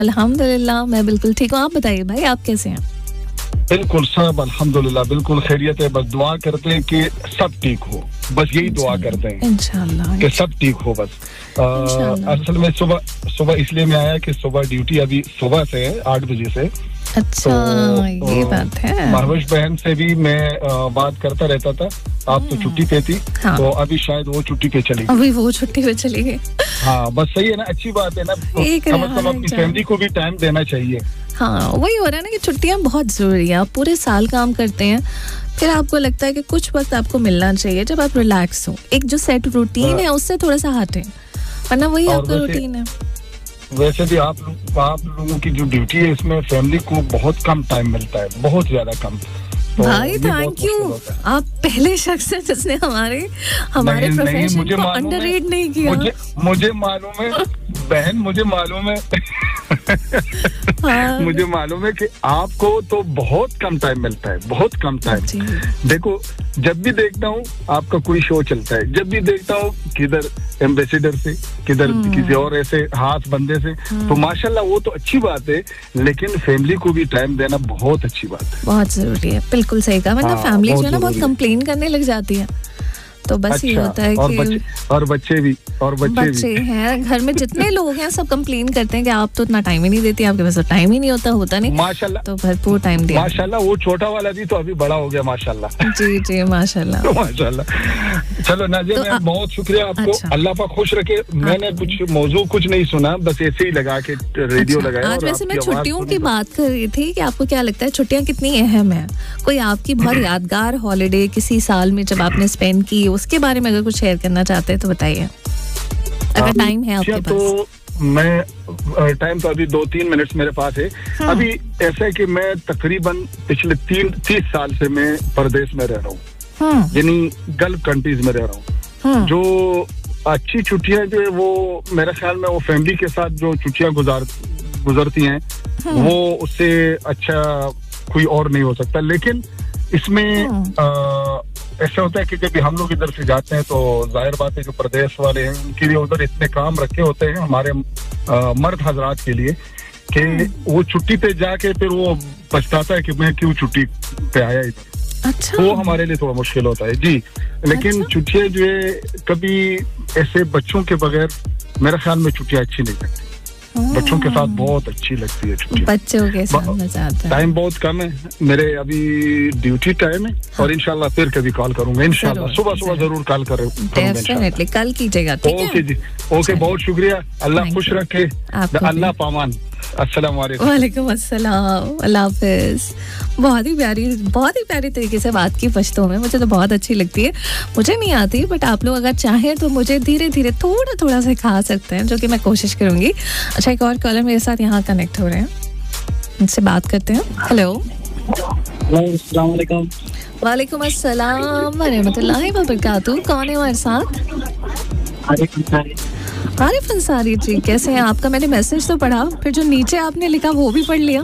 अल्हम्दुलिल्लाह मैं बिल्कुल ठीक हूँ। आप बताइए भाई, आप कैसे हैं? बिल्कुल सब अल्हम्दुलिल्लाह बिल्कुल खैरियत है। बस दुआ करते हैं कि सब ठीक हो, बस यही दुआ करते हैं इंशाल्लाह कि सब ठीक हो बस। असल में सुबह इसलिए मैं आया कि सुबह ड्यूटी अभी सुबह से है 8 बजे से। अच्छा तो, ये बात है। महविश बहन से भी मैं बात करता रहता था, आप तो छुट्टी पे थी। हाँ। तो अभी शायद वो छुट्टी पे चली गई। अभी वो छुट्टी पे चली गई। हाँ बस सही है ना, अच्छी बात है ना, मतलब अपनी फैमिली को भी टाइम देना चाहिए। हाँ वही हो रहा है ना कि छुट्टियां बहुत जरूरी है। आप पूरे साल काम करते हैं, फिर आपको लगता है कि कुछ वक्त आपको मिलना चाहिए जब आप रिलैक्स हो। एक जो सेट रूटीन है उससे थोड़ा सा हटें, वरना वही आपका रूटीन है। वैसे भी आप लोगों की जो ड्यूटी है इसमें फैमिली को बहुत कम टाइम मिलता है, बहुत ज्यादा कम। तो भाई थैंक यू, आप पहले शख्स हैं जिसने हमारे प्रोफेशन को अंडररेट नहीं किया। मुझे मालूम है बहन, मुझे मालूम है हाँ। मुझे मालूम है कि आपको तो बहुत कम टाइम मिलता है, बहुत कम टाइम। देखो जब भी देखता हूँ आपका कोई शो चलता है, जब भी देखता हूँ किधर एम्बेसडर से, किधर किसी और ऐसे हाथ बंदे से, तो माशाल्लाह वो तो अच्छी बात है, लेकिन फैमिली को भी टाइम देना बहुत अच्छी बात है, बहुत जरूरी है। बिल्कुल सही कहा। वरना फैमिली जो है ना बहुत कंप्लेन करने लग जाती है। तो बस अच्छा, ये होता है कि और बच्चे भी हैं घर में, जितने लोग हैं सब कंप्लेन करते हैं कि आप तो इतना टाइम ही नहीं देती, आपके पास तो टाइम ही नहीं होता नहीं। माशाल्लाह तो भरपूर टाइम दिया माशाल्लाह। वो छोटा वाला भी तो अभी बड़ा हो गया माशाल्लाह। जी माशाल्लाह माशाल्लाह। चलो नाज़िया मैम बहुत शुक्रिया आपको। अच्छा। अल्लाह पाक खुश रखे। मैंने कुछ नहीं सुना, बस ऐसे ही लगा के रेडियो लगाया। आज वैसे मैं छुट्टियों की बात कर रही थी कि आपको क्या लगता है छुट्टियां कितनी अहम है? कोई आपकी बहुत यादगार हॉलिडे किसी साल में जब आपने स्पेंड की, उसके बारे में अगर कुछ शेयर करना चाहते हैं तो बताइए, अगर टाइम है आपके पास। तो मैं टाइम तो अभी 2-3 मिनट मेरे पास है। हाँ। अभी ऐसा है कि मैं तकरीबन पिछले 30 साल से मैं परदेश में रह रहा हूँ। हाँ। यानी गल्फ कंट्रीज में रह रहा हूँ। हाँ। जो अच्छी छुट्टियां जो है वो मेरे ख्याल में वो फैमिली के साथ जो छुट्टियां गुजरती हैं, हाँ। वो उससे अच्छा कोई और नहीं हो सकता। लेकिन इसमें ऐसा होता है कि जब हम लोग इधर से जाते हैं तो जाहिर बात है जो प्रदेश वाले हैं उनके लिए उधर इतने काम रखे होते हैं हमारे मर्द हजरात के लिए कि वो छुट्टी पे जाके फिर वो पछताता है कि मैं क्यों छुट्टी पे आया इधर। अच्छा। वो हमारे लिए थोड़ा मुश्किल होता है जी। लेकिन अच्छा। छुट्टियां जो है कभी ऐसे बच्चों के बगैर मेरे ख्याल में छुट्टियां अच्छी नहीं लगती। बच्चों के साथ बहुत अच्छी लगती है छुट्टी। बच्चों के साथ मजा आता है। टाइम बहुत कम है, मेरे अभी ड्यूटी टाइम है। हाँ। और इंशाल्लाह फिर कभी कॉल करूंगा इंशाल्लाह। सुबह जरूर कॉल करूंगा। डेफिनेटली कल कीजिएगा। ओके जी, ओके बहुत शुक्रिया। अल्लाह खुश रखे, अल्लाह पामान। अस्सलाम वालेकुम अस्सलाम, अल्लाह हाफिज। बहुत ही प्यारी तरीके से बात की पश्तो में, मुझे तो बहुत अच्छी लगती है। मुझे नहीं आती बट आप लोग अगर चाहें तो मुझे धीरे धीरे थोड़ा सिखा सकते हैं, जो कि मैं कोशिश करूंगी। अच्छा एक और कॉलर मेरे साथ यहाँ कनेक्ट हो रहे हैं, उनसे बात करते हैं। हेलो वालेकुम अस्सलाम व रहमतुल्लाहि व बरकातहू। कौन है हमारे साथ? आरिफ अंसारी जी, कैसे हैं? आपका मैंने मैसेज तो पढ़ा, फिर जो नीचे आपने लिखा वो भी पढ़ लिया।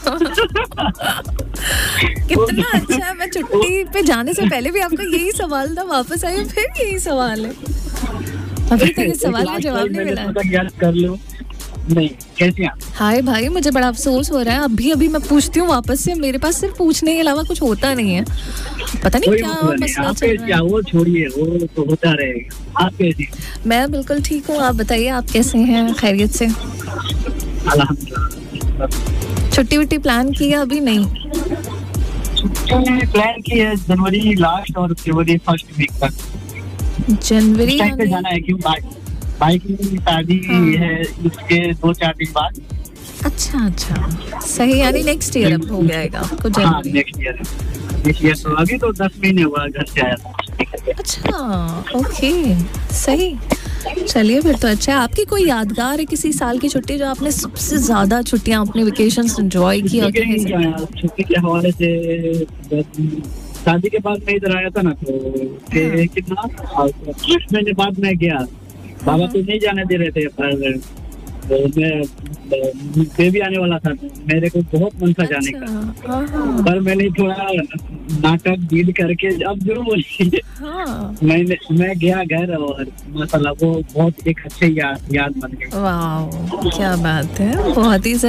कितना अच्छा है। मैं छुट्टी पे जाने से पहले भी आपका यही सवाल था, वापस आई फिर यही सवाल है। अभी तक इस सवाल का जवाब नहीं मिला। कर लो नहीं, कैसे हैं? हाय भाई, मुझे बड़ा अफसोस हो रहा है। अभी मैं पूछती हूँ वापस से, मेरे पास सिर्फ पूछने के अलावा कुछ होता नहीं है। पता नहीं क्या मसला चल रहा है। वो छोड़िए, वो तो होता रहेगा। आप कैसी? मैं बिल्कुल ठीक हूँ, आप बताइए आप कैसे हैं? खैरियत से? अल्हम्दुलिल्लाह। छुट्टी प्लान की है? अभी नहीं। छुट्टी प्लान की है जनवरी लास्ट और फरवरी फर्स्ट वीक तक। जनवरी पे जाना है, क्यों भाई की शादी है उसके 2-4 दिन बाद। अच्छा सही, यानी नेक्स्ट ईयर अब हो जाएगा आपको जनवरी। नेक्स्ट ईयर तो अभी तो 10 महीने हुआ घर से आया था। अच्छा ओके सही, चलिए फिर तो अच्छा है। आपकी कोई यादगार है किसी साल की छुट्टी जो आपने सबसे ज्यादा छुट्टियां अपने वेकेशंस एंजॉय की? छुट्टी के हवाले से शादी के बाद मैं इधर आया था ना, तो कितना 6 महीने बाद मैं गया। बाबा तो नहीं जाने दे रहे थे, पर मैं भी आने वाला था, मेरे को बहुत मन था जाने का, पर मैंने थोड़ा नाटक डील करके अब जरूर बोलिए। मैं गया घर और माशाल्लाह वो बहुत एक अच्छे याद बन गई। वाह क्या बात है, बहुत ही